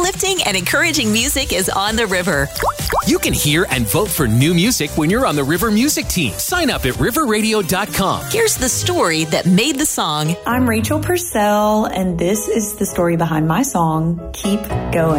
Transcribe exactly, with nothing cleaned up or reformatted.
uplifting and encouraging music is on the river. You can hear and vote for new music when you're on the River Music Team. Sign up at river radio dot com. Here's the story that made the song. I'm Rachel Purcell, and this is the story behind my song, Keep Going.